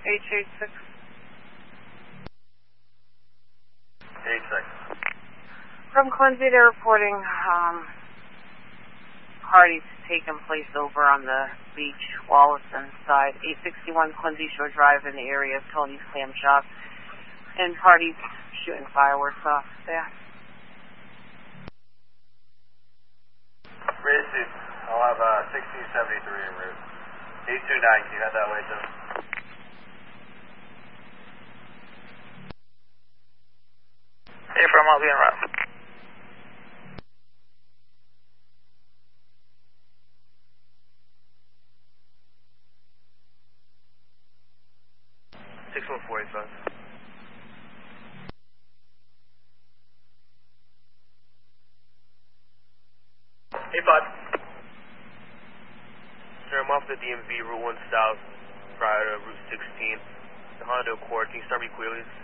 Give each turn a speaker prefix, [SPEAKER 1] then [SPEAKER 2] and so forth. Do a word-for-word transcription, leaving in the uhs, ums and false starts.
[SPEAKER 1] H eight six.
[SPEAKER 2] eight six.
[SPEAKER 1] From Quincy, they're reporting um, parties taking place over on the beach, Wollaston side, eight sixty-one Quincy Shore Drive in the area of Tony's Clam Shop, and parties shooting fireworks off there.
[SPEAKER 2] Racing, I'll have uh, sixteen seventy-three en route. eight two nine, can you head that way too?
[SPEAKER 3] Hey, from I'll be en route.
[SPEAKER 2] six one four eight five. eight five. Sir, I'm off the D M V Route one South prior to Route sixteen. The Honda Accord, can you start me clearly?